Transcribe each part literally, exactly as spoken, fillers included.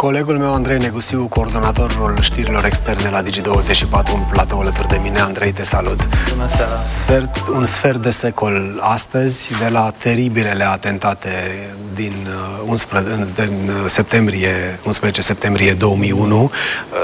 Colegul meu, Andrei Negusiu, coordonatorul știrilor externe la Digi douăzeci și patru, un platou alături de mine. Andrei, te salut. Bună seara. Sfert, un sfert de secol astăzi, de la teribilele atentate din, unsprezece, din septembrie, unsprezece septembrie două mii unu,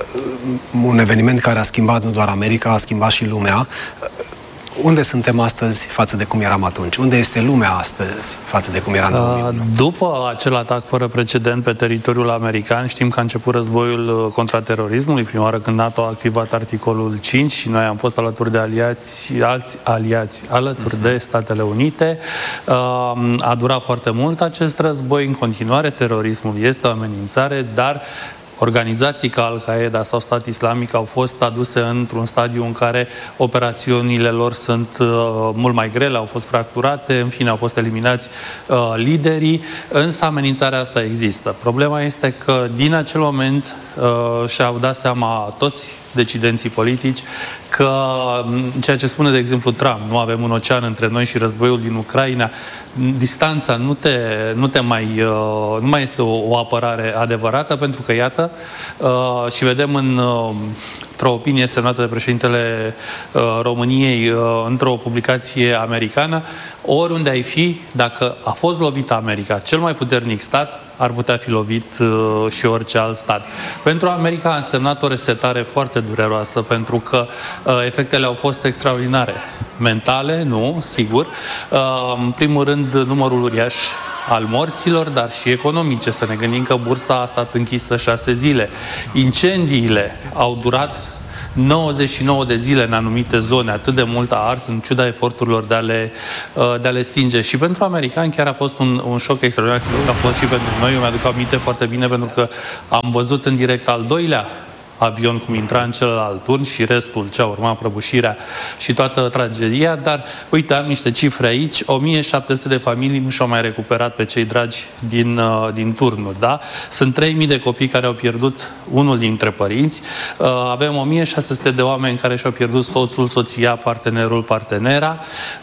un eveniment care a schimbat nu doar America, a schimbat și lumea. Unde suntem astăzi față de cum eram atunci? Unde este lumea astăzi față de cum era în două mii unu? După acel atac fără precedent pe teritoriul american, știm că a început războiul contra terorismului, prima oară când NATO a activat articolul cinci și noi am fost alături de aliați, alți aliați, alături uh-huh. de Statele Unite. A durat foarte mult acest război, în continuare terorismul este o amenințare, dar organizații ca Al-Qaeda sau Stat Islamic au fost aduse într-un stadiu în care operațiunile lor sunt uh, mult mai grele, au fost fracturate, în fine au fost eliminați uh, liderii, însă amenințarea asta există. Problema este că din acel moment uh, și-au dat seama toți decidenții politici că ceea ce spune, de exemplu, Trump, nu avem un ocean între noi și războiul din Ucraina, distanța nu te, nu te mai, nu mai este o, o apărare adevărată, pentru că, iată, și vedem în într-o opinie semnată de președintele uh, României uh, într-o publicație americană, oriunde ai fi, dacă a fost lovită America, cel mai puternic stat, ar putea fi lovit uh, și orice alt stat. Pentru America a însemnat o resetare foarte dureroasă, pentru că uh, efectele au fost extraordinare. Mentale, nu, sigur. Uh, în primul rând, numărul uriaș al morților, dar și economice. Să ne gândim că bursa a stat închisă șase zile. Incendiile au durat nouăzeci și nouă de zile în anumite zone, atât de mult a ars în ciuda eforturilor de a le, de a le stinge. Și pentru americani chiar a fost un, un șoc extraordinar, sigur că a fost și pentru noi. Eu mi-aduc aminte foarte bine pentru că am văzut în direct al doilea avion cum intra în celălalt turn și restul ce a urmat, prăbușirea și toată tragedia, dar uite, am niște cifre aici, o mie șapte sute de familii nu și-au mai recuperat pe cei dragi din, uh, din turnuri, da? Sunt trei mii de copii care au pierdut unul dintre părinți, uh, avem o mie șase sute de oameni care și-au pierdut soțul, soția, partenerul, partenera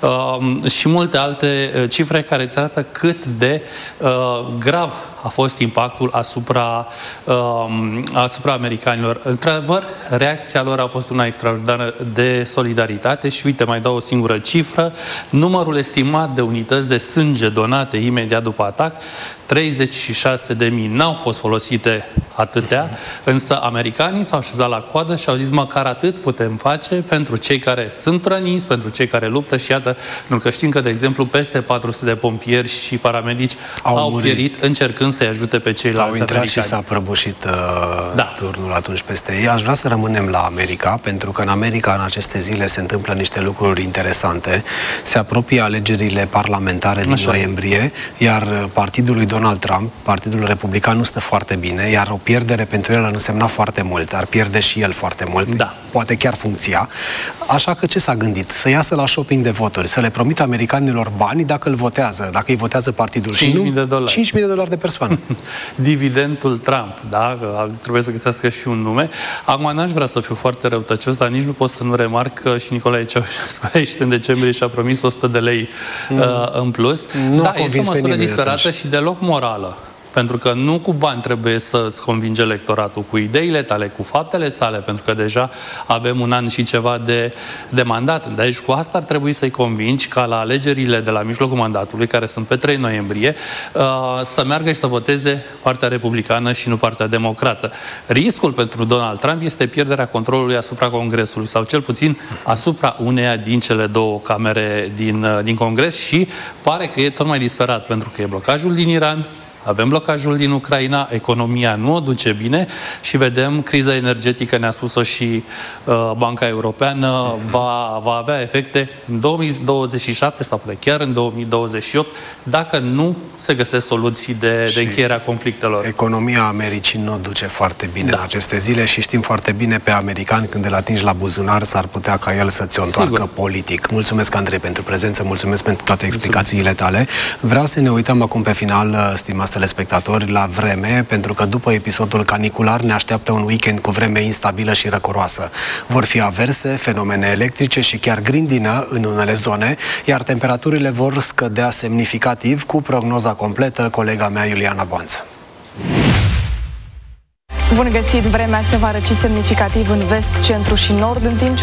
uh, și multe alte uh, cifre care îți arată cât de uh, grav a fost impactul asupra, uh, asupra americanilor. Într-adevăr, reacția lor a fost una extraordinară de solidaritate și, uite, mai dau o singură cifră, numărul estimat de unități de sânge donate imediat după atac, treizeci și șase de mii. N-au fost folosite atâtea, însă americanii s-au așezat la coadă și au zis măcar atât putem face pentru cei care sunt răniți, pentru cei care luptă și iată, pentru că știm că, de exemplu, peste patru sute de pompieri și paramedici au, au pierit încercând să-i ajute pe ceilalți Au intrat americani. Și s-a prăbușit uh, da. turnul atunci peste ei. Aș vrea să rămânem la America, pentru că în America în aceste zile se întâmplă niște lucruri interesante. Se apropie alegerile parlamentare din Așa. noiembrie, iar partidul lui Donald Trump, Partidul Republican, nu stă foarte bine, iar o pierdere pentru el ar însemna foarte mult. Ar pierde și el foarte mult, da. poate chiar funcția. Așa că ce s-a gândit? Să iasă la shopping de voturi, să le promită americanilor bani dacă îl votează, dacă îi votează partidul. cinci mii de dolari. cinci mii de dolari de persoană. Dividendul Trump, da? Trebuie să găsească și un nume. Acum n-aș vrea să fiu foarte răutăcios, dar nici nu pot să nu remarc că și Nicolae Ceaușescu a ieșit în decembrie și a promis o sută de lei mm. uh, în plus. Nu da, este o măsură disperată și deloc morală. Pentru că nu cu bani trebuie să-ți convingi electoratul, cu ideile tale, cu faptele sale, pentru că deja avem un an și ceva de, de mandat. Deci cu asta ar trebui să-i convingi ca la alegerile de la mijlocul mandatului, care sunt pe trei noiembrie, uh, să meargă și să voteze partea republicană și nu partea democrată. Riscul pentru Donald Trump este pierderea controlului asupra Congresului, sau cel puțin asupra uneia din cele două camere din, din Congres și pare că e tot mai disperat, pentru că e blocajul din Iran, avem blocajul din Ucraina, economia nu o duce bine și vedem criza energetică, ne-a spus-o și uh, Banca Europeană, va, va avea efecte în două mii douăzeci și șapte sau chiar în două mii douăzeci și opt, dacă nu se găsesc soluții de, de încheiere a conflictelor. Economia Americii nu o duce foarte bine da. în aceste zile și știm foarte bine pe american, când îl atingi la buzunar, s-ar putea ca el să ți-o întoarcă Sigur. politic. Mulțumesc, Andrei, pentru prezență, mulțumesc pentru toate explicațiile tale. Vreau să ne uităm acum pe final, stimați telespectatori, la vreme, pentru că după episodul canicular ne așteaptă un weekend cu vreme instabilă și răcoroasă. Vor fi averse, fenomene electrice și chiar grindină în unele zone, iar temperaturile vor scădea semnificativ. Cu prognoza completă, colega mea Iuliana Boanță. Bun găsit! Vremea se va răci semnificativ în vest, centru și nord, în timp ce